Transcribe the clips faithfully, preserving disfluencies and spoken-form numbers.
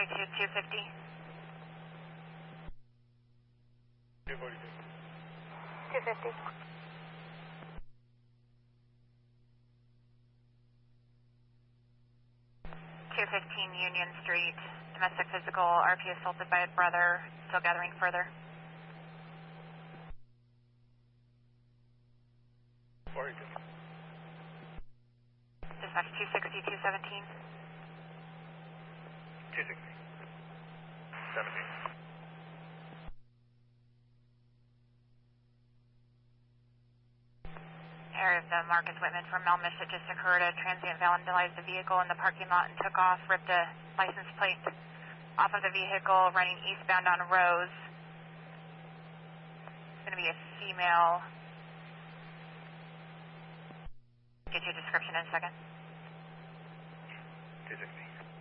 to two fifty. two forty-two. two fifty. two fifteen Union Street, domestic physical, R P assaulted by a brother, still gathering further. forty-two. Dispatch two sixty, two seventeen. two sixty. seventeen. Area of the Marcus Whitman from Melmish that just occurred. A transient vandalized the vehicle in the parking lot and took off, ripped a license plate off of the vehicle, running eastbound on Rose. It's going to be a female. Get your description in a second. two sixty.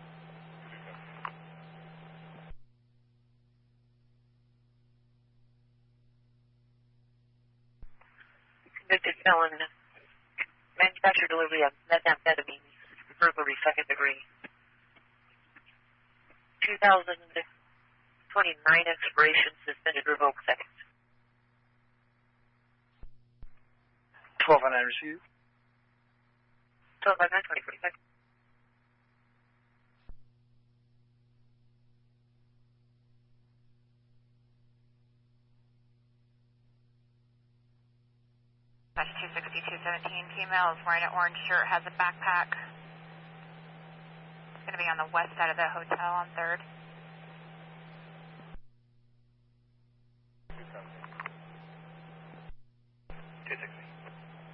Convicted felon, manufactured delivery of methamphetamine, burglary second degree. two thousand twenty-nine expiration, suspended, revoked second. twelve oh nine received. twelve by nine, twenty forty-five. Dispatch two sixty, two seventeen. Female is wearing an orange shirt, has a backpack. It's going to be on the west side of the hotel on third. two sixty.